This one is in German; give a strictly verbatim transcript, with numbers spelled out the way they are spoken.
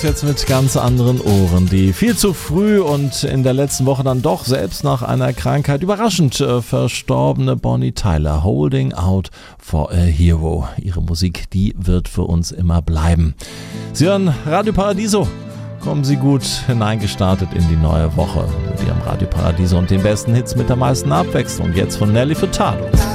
das jetzt mit ganz anderen Ohren. Die viel zu früh und in der letzten Woche dann doch selbst nach einer Krankheit überraschend äh, verstorbene Bonnie Tyler. Holding Out for a Hero. Ihre Musik, die wird für uns immer bleiben. Sie hören Radio Paradiso. Kommen Sie gut hineingestartet in die neue Woche mit Ihrem Radio Paradiso und den besten Hits mit der meisten Abwechslung. Jetzt von Nelly Furtado.